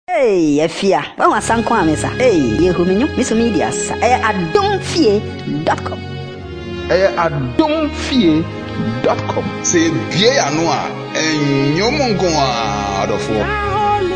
Hey, Efia, when was Sanko Amesa? Hey, Yehuminyo, Miss Medias, adomfie.com. Adomfie.com. Say, Bia Noa, and Yomongoa, out of